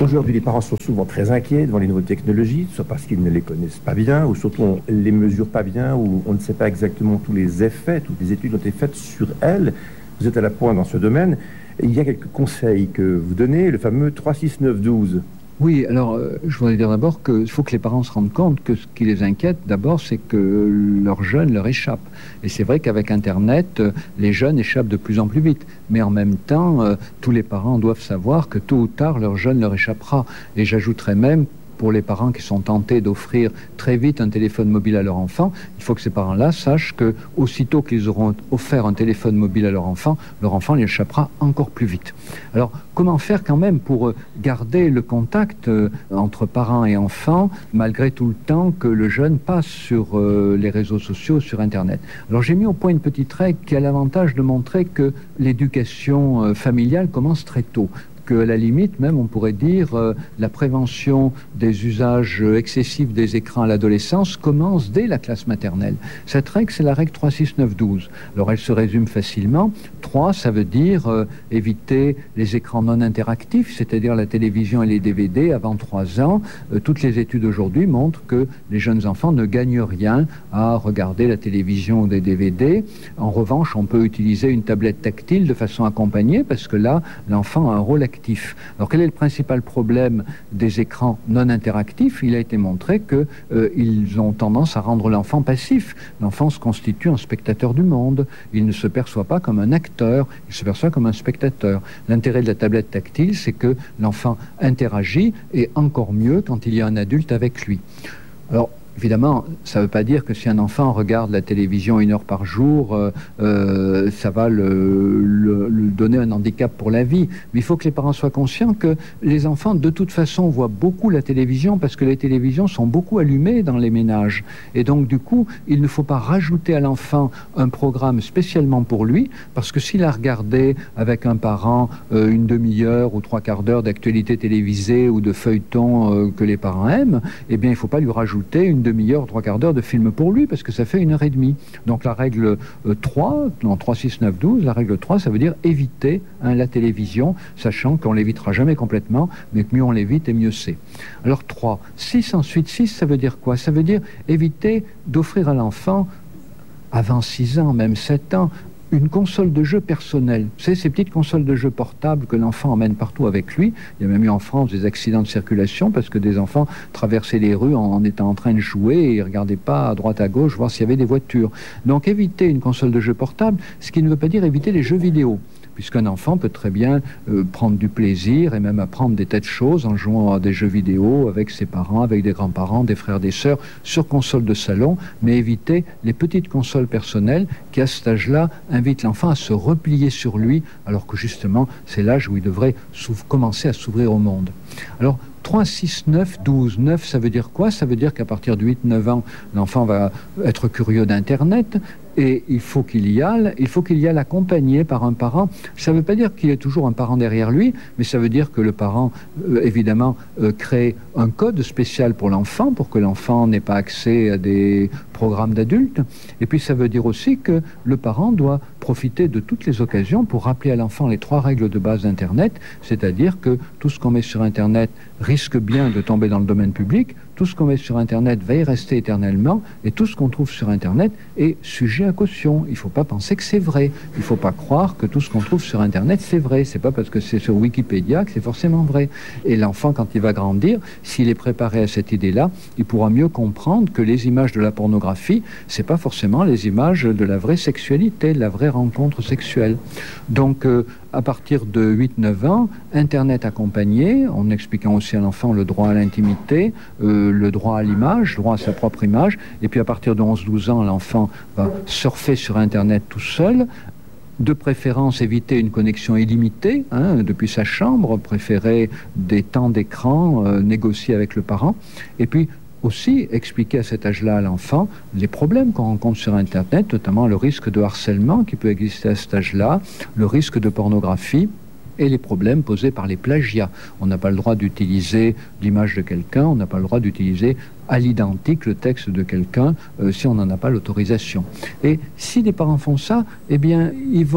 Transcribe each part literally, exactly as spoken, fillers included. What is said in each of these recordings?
Aujourd'hui, les parents sont souvent très inquiets devant les nouvelles technologies, soit parce qu'ils ne les connaissent pas bien, ou surtout on ne les mesure pas bien, ou on ne sait pas exactement tous les effets, toutes les études ont été faites sur elles. Vous êtes à la pointe dans ce domaine. Et il y a quelques conseils que vous donnez, le fameux trois six neuf douze. Oui, alors euh, je voudrais dire d'abord qu'il faut que les parents se rendent compte que ce qui les inquiète d'abord, c'est que leurs jeunes leur échappent. Et c'est vrai qu'avec Internet, euh, les jeunes échappent de plus en plus vite. Mais en même temps, euh, tous les parents doivent savoir que tôt ou tard, leur jeune leur échappera. Et j'ajouterais même, pour les parents qui sont tentés d'offrir très vite un téléphone mobile à leur enfant, il faut que ces parents-là sachent que aussitôt qu'ils auront offert un téléphone mobile à leur enfant, leur enfant lui échappera encore plus vite. Alors, comment faire quand même pour garder le contact euh, entre parents et enfants, malgré tout le temps que le jeune passe sur euh, les réseaux sociaux, sur Internet? Alors, j'ai mis au point une petite règle qui a l'avantage de montrer que l'éducation euh, familiale commence très tôt. Qu'à la limite, même, on pourrait dire euh, la prévention des usages excessifs des écrans à l'adolescence commence dès la classe maternelle. Cette règle, c'est la règle trois six neuf douze. Alors, elle se résume facilement. trois, ça veut dire euh, éviter les écrans non interactifs, c'est-à-dire la télévision et les D V D avant trois ans. Euh, toutes les études aujourd'hui montrent que les jeunes enfants ne gagnent rien à regarder la télévision ou des D V D. En revanche, on peut utiliser une tablette tactile de façon accompagnée, parce que là, l'enfant a un rôle actif. Alors, quel est le principal problème des écrans non interactifs? Il a été montré qu'ils euh, ont tendance à rendre l'enfant passif. L'enfant se constitue un spectateur du monde. Il ne se perçoit pas comme un acteur, il se perçoit comme un spectateur. L'intérêt de la tablette tactile, c'est que l'enfant interagit, et encore mieux quand il y a un adulte avec lui. Alors, évidemment, ça ne veut pas dire que si un enfant regarde la télévision une heure par jour, euh, euh, ça va le, le, le donner un handicap pour la vie. Mais il faut que les parents soient conscients que les enfants, de toute façon, voient beaucoup la télévision, parce que les télévisions sont beaucoup allumées dans les ménages. Et donc, du coup, il ne faut pas rajouter à l'enfant un programme spécialement pour lui, parce que s'il a regardé avec un parent euh, une demi-heure ou trois quarts d'heure d'actualité télévisée ou de feuilleton euh, que les parents aiment, eh bien, il ne faut pas lui rajouter une demi-heure, trois quarts d'heure de film pour lui, parce que ça fait une heure et demie. Donc la règle euh, trois, en trois six neuf douze, la règle trois, ça veut dire éviter hein, la télévision, sachant qu'on l'évitera jamais complètement, mais que mieux on l'évite et mieux c'est. Alors trois. six ensuite, six, ça veut dire quoi? Ça veut dire éviter d'offrir à l'enfant, avant six ans, même sept ans, une console de jeu personnelle. C'est ces petites consoles de jeu portables que l'enfant emmène partout avec lui. Il y a même eu en France des accidents de circulation parce que des enfants traversaient les rues en, en étant en train de jouer et ils ne regardaient pas à droite à gauche voir s'il y avait des voitures. Donc éviter une console de jeu portable, ce qui ne veut pas dire éviter les jeux vidéo, puisqu'un enfant peut très bien euh, prendre du plaisir et même apprendre des tas de choses en jouant à des jeux vidéo avec ses parents, avec des grands-parents, des frères, des sœurs, sur console de salon, mais éviter les petites consoles personnelles qui, à cet âge-là, invitent l'enfant à se replier sur lui, alors que justement, c'est l'âge où il devrait commencer à s'ouvrir au monde. Alors, trois, six, neuf, douze. neuf, ça veut dire quoi? Ça veut dire qu'à partir de huit neuf ans, l'enfant va être curieux d'Internet, et il faut qu'il y aille, il faut qu'il y aille accompagné par un parent. Ça ne veut pas dire qu'il y ait toujours un parent derrière lui, mais ça veut dire que le parent, euh, évidemment, euh, crée un code spécial pour l'enfant, pour que l'enfant n'ait pas accès à des programmes d'adultes. Et puis ça veut dire aussi que le parent doit profiter de toutes les occasions pour rappeler à l'enfant les trois règles de base d'Internet, c'est-à-dire que tout ce qu'on met sur Internet risque bien de tomber dans le domaine public, tout ce qu'on met sur Internet va y rester éternellement, et tout ce qu'on trouve sur Internet est sujet à caution. Il ne faut pas penser que c'est vrai. Il ne faut pas croire que tout ce qu'on trouve sur Internet, c'est vrai. C'est pas parce que c'est sur Wikipédia que c'est forcément vrai. Et l'enfant, quand il va grandir, s'il est préparé à cette idée-là, il pourra mieux comprendre que les images de la pornographie, c'est pas forcément les images de la vraie sexualité, de la vraie rencontre sexuelle. Donc, euh, à partir de huit neuf ans, Internet accompagné, en expliquant aussi à l'enfant le droit à l'intimité, euh, le droit à l'image, le droit à sa propre image, et puis à partir de onze douze ans, l'enfant va surfer sur Internet tout seul, de préférence éviter une connexion illimitée hein, depuis sa chambre, préférer des temps d'écran, euh, négocier avec le parent, et puis aussi expliquer à cet âge-là à l'enfant les problèmes qu'on rencontre sur Internet, notamment le risque de harcèlement qui peut exister à cet âge-là, le risque de pornographie et les problèmes posés par les plagiats. On n'a pas le droit d'utiliser l'image de quelqu'un, on n'a pas le droit d'utiliser à l'identique le texte de quelqu'un euh, si on n'en a pas l'autorisation. Et si les parents font ça, eh bien, ils vont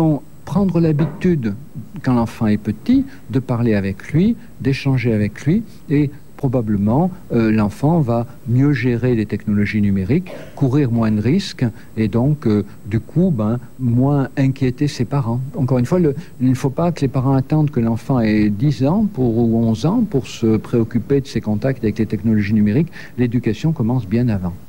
prendre l'habitude, quand l'enfant est petit, de parler avec lui, d'échanger avec lui, et probablement euh, l'enfant va mieux gérer les technologies numériques, courir moins de risques, et donc euh, du coup ben, moins inquiéter ses parents. Encore une fois, le, il ne faut pas que les parents attendent que l'enfant ait dix ans pour, ou onze ans pour se préoccuper de ses contacts avec les technologies numériques. L'éducation commence bien avant.